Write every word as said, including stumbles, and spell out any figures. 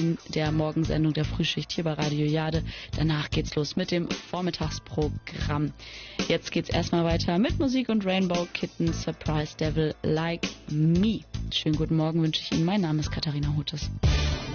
in der Morgensendung der Frühschicht hier bei Radio Jade. Danach geht's los mit dem Vormittagsprogramm. Jetzt geht's erstmal weiter mit Musik und Rainbow Kitten, Surprise Devil Like Me. Schönen guten Morgen wünsche ich Ihnen. Mein Name ist Katharina Hutes.